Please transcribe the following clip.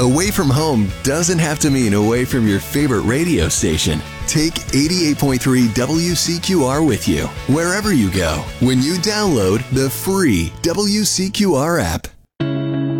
Away from home doesn't have to mean away from your favorite radio station. Take 88.3 WCQR with you wherever you go when you download the free WCQR app.